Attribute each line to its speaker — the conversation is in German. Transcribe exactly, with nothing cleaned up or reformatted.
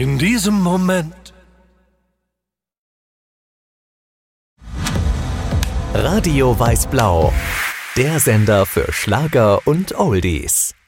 Speaker 1: In diesem Moment.
Speaker 2: Radio Weiß-Blau, der Sender für Schlager und Oldies.